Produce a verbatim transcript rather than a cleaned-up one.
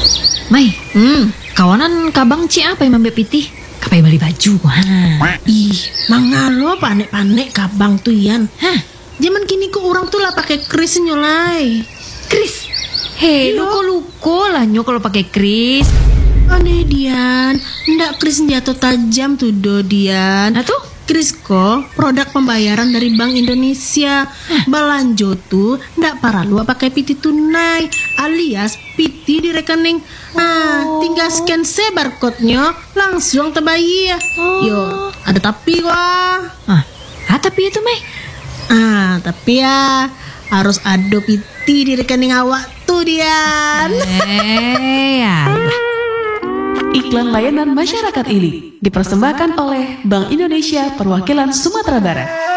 Mai, Hmm. kawanan kabang ci apa yang Mbak Piti? Kapai beli baju. Ha. Ih, mangalo panek-panek kabang tuh Yan. Hah, Zaman kini kok orang tuh lah pakai kris nyolai. Kris. Hei, Iya. luko-luko lah nyo kalau pakai kris. Aneh Dian, ndak kris senjata tajam tuh do Dian. Nah tuh, Kris kok produk pembayaran dari Bank Indonesia. Balanjo tuh ndak perlu pakai piti tunai alias piti di rekening. Ah, tinggal scan se barcode-nya langsung terbayar. Oh. Yo, ada tapi wah. ah, ah tapi itu Mai. Ah, tapi ya harus ada piti di rekening awak tuh Dian. Eh, ya. Iklan layanan masyarakat ini dipersembahkan oleh Bank Indonesia Perwakilan Sumatera Barat.